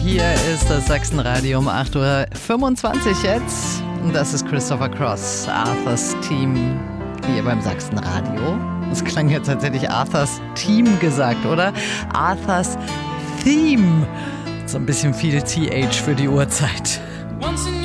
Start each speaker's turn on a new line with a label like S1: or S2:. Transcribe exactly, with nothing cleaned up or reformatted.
S1: Hier ist das Sachsenradio um acht Uhr fünfundzwanzig jetzt. Und das ist Christopher Cross, Arthurs Team, hier beim Sachsenradio. Das klang jetzt tatsächlich Arthurs Team gesagt, oder? Arthurs Theme. So ein bisschen viel T H für die Uhrzeit.
S2: Once in